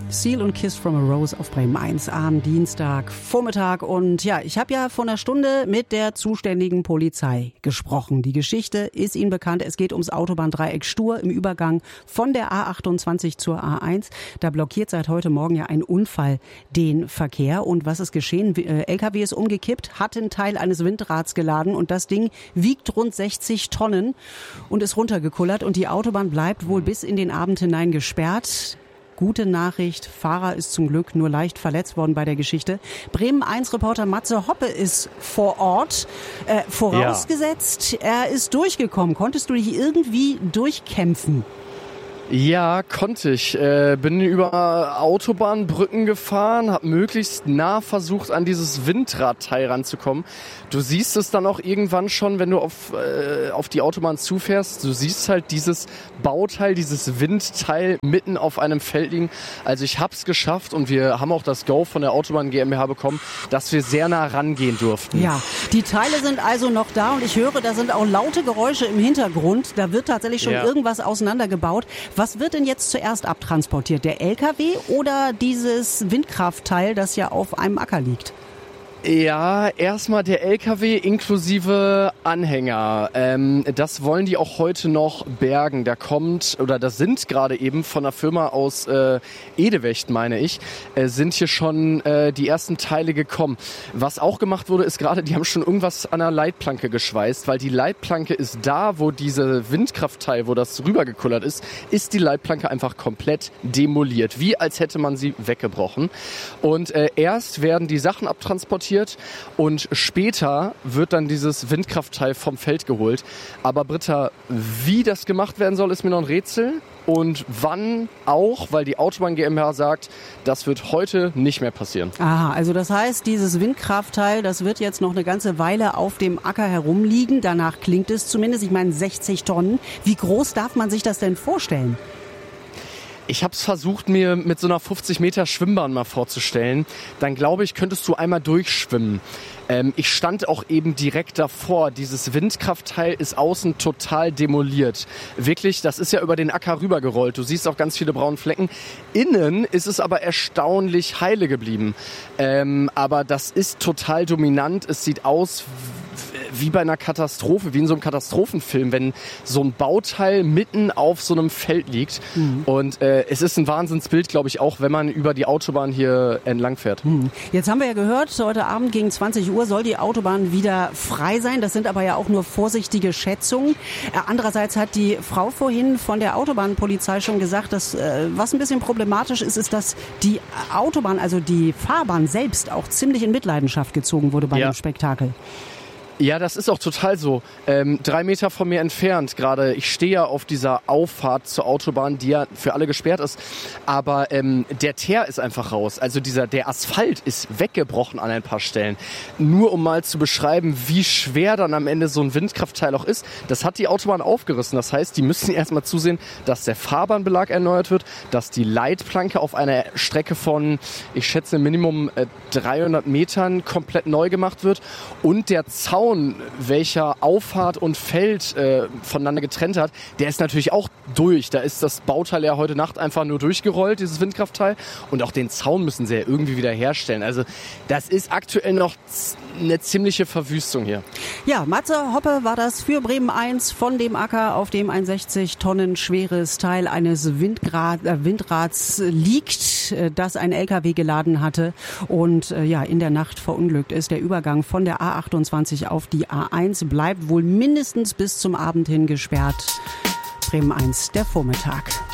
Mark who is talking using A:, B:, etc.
A: Seal und Kiss from a Rose auf Bremen 1 am Dienstagvormittag. Und ja, ich habe ja vor einer Stunde mit der zuständigen Polizei gesprochen. Die Geschichte ist Ihnen bekannt. Es geht ums Autobahndreieck Stur im Übergang von der A28 zur A1. Da blockiert seit heute Morgen ja ein Unfall den Verkehr. Und was ist geschehen? LKW ist umgekippt, hat einen Teil eines Windrads geladen und das Ding wiegt rund 60 Tonnen und ist runtergekullert. Und die Autobahn bleibt wohl bis in den Abend hinein gesperrt. Gute Nachricht, Fahrer ist zum Glück nur leicht verletzt worden bei der Geschichte. Bremen 1 Reporter Matze Hoppe ist vor Ort. Vorausgesetzt, er ist durchgekommen. Konntest du dich irgendwie durchkämpfen?
B: Ja, konnte ich. Bin über Autobahnbrücken gefahren, habe möglichst nah versucht, an dieses Windradteil ranzukommen. Du siehst es dann auch irgendwann schon, wenn du auf die Autobahn zufährst. Du siehst halt dieses Bauteil, dieses Windteil mitten auf einem Feld liegen. Also ich hab's geschafft und wir haben auch das Go von der Autobahn GmbH bekommen, dass wir sehr nah rangehen durften.
A: Ja, die Teile sind also noch da und ich höre, da sind auch laute Geräusche im Hintergrund. Da wird tatsächlich schon irgendwas auseinandergebaut. Was wird denn jetzt zuerst abtransportiert? Der LKW oder dieses Windkraftteil, das ja auf einem Acker liegt?
B: Ja, erstmal der LKW inklusive Anhänger. Das wollen die auch heute noch bergen. Das sind gerade eben von einer Firma aus Edewecht, meine ich, sind hier schon die ersten Teile gekommen. Was auch gemacht wurde, ist gerade, die haben schon irgendwas an der Leitplanke geschweißt, weil die Leitplanke ist da, wo diese Windkraftteil, wo das rübergekullert ist die Leitplanke einfach komplett demoliert. Wie als hätte man sie weggebrochen. Und erst werden die Sachen abtransportiert und später wird dann dieses Windkraftteil vom Feld geholt. Aber Britta, wie das gemacht werden soll, ist mir noch ein Rätsel. Und wann auch, weil die Autobahn GmbH sagt, das wird heute nicht mehr passieren.
A: Aha, also das heißt, dieses Windkraftteil, das wird jetzt noch eine ganze Weile auf dem Acker herumliegen. Danach klingt es zumindest, ich meine 60 Tonnen. Wie groß darf man sich das denn vorstellen?
B: Ich habe es versucht, mir mit so einer 50 Meter Schwimmbahn mal vorzustellen. Dann glaube ich, könntest du einmal durchschwimmen. Ich stand auch eben direkt davor. Dieses Windkraftteil ist außen total demoliert. Wirklich, das ist ja über den Acker rübergerollt. Du siehst auch ganz viele braune Flecken. Innen ist es aber erstaunlich heile geblieben. Aber das ist total dominant. Es sieht aus wie bei einer Katastrophe, wie in so einem Katastrophenfilm, wenn so ein Bauteil mitten auf so einem Feld liegt. Mhm. Und es ist ein Wahnsinnsbild, glaube ich, auch wenn man über die Autobahn hier entlang fährt.
A: Mhm. Jetzt haben wir ja gehört, heute Abend gegen 20 Uhr soll die Autobahn wieder frei sein. Das sind aber ja auch nur vorsichtige Schätzungen. Andererseits hat die Frau vorhin von der Autobahnpolizei schon gesagt, dass was ein bisschen problematisch ist, ist, dass die Autobahn, also die Fahrbahn selbst auch ziemlich in Mitleidenschaft gezogen wurde bei dem Spektakel.
B: Ja, das ist auch total so. 3 Meter von mir entfernt gerade. Ich stehe ja auf dieser Auffahrt zur Autobahn, die ja für alle gesperrt ist. Aber der Teer ist einfach raus. Also der Asphalt ist weggebrochen an ein paar Stellen. Nur um mal zu beschreiben, wie schwer dann am Ende so ein Windkraftteil auch ist. Das hat die Autobahn aufgerissen. Das heißt, die müssen erstmal zusehen, dass der Fahrbahnbelag erneuert wird, dass die Leitplanke auf einer Strecke von, ich schätze, Minimum 300 Metern komplett neu gemacht wird. Und der Zaun, welcher Auffahrt und Feld voneinander getrennt hat, der ist natürlich auch durch. Da ist das Bauteil ja heute Nacht einfach nur durchgerollt, dieses Windkraftteil. Und auch den Zaun müssen sie ja irgendwie wieder herstellen. Also das ist aktuell noch eine ziemliche Verwüstung hier. Ja,
A: Matze Hoppe war das für Bremen 1 von dem Acker, auf dem ein 60 Tonnen schweres Teil eines Windrads liegt, das ein LKW geladen hatte und in der Nacht verunglückt ist. Der Übergang von der A28 auf die A1 bleibt wohl mindestens bis zum Abend hin gesperrt. Bremen 1, der Vormittag.